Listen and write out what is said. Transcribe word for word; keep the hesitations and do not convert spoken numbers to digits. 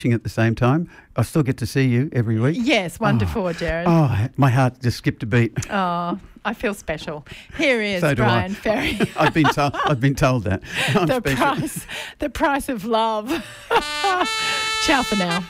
at the same time. I still get to see you every week. Yes, wonderful, oh, Jared. Oh, my heart just skipped a beat. Oh, I feel special. Here is So do Brian I. Ferry. I've been told. I've been told that. I'm the special. price, the price of love. Ciao for now.